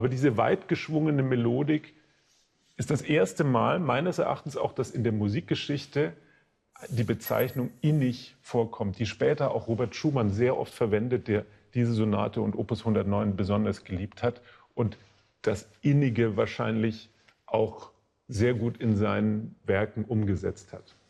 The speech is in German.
Aber diese weit geschwungene Melodik ist das erste Mal meines Erachtens auch, dass in der Musikgeschichte die Bezeichnung innig vorkommt, die später auch Robert Schumann sehr oft verwendet, der diese Sonate und Opus 109 besonders geliebt hat und das Innige wahrscheinlich auch sehr gut in seinen Werken umgesetzt hat.